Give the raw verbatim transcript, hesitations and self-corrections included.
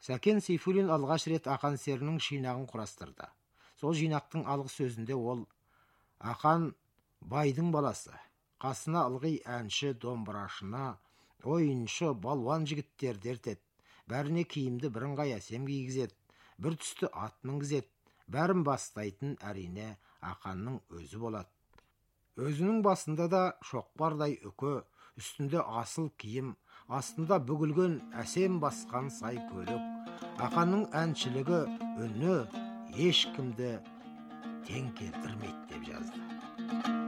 Сәкен Сейфуллин алғаш рет ақан серінің жинағын құрастырды. Сол жинақтың алғы сөзінде ол: ақан байдың баласы, қасына ылғи әнші, домбырашына, ойыншы, балуан жігіттер дертет, бәріне киімді бірыңғай әсем кигізет, бір түсті ат мінгізет, бәрін бастайтын әрине ақанның өзі болады. Өзінің басында да шоқпардай үкі, үстінде асыл киім, астында бүгілген әсем басқан сай көлік. Ақанның әншілігі, үні ешкімді тең келтірмейді деп жазды.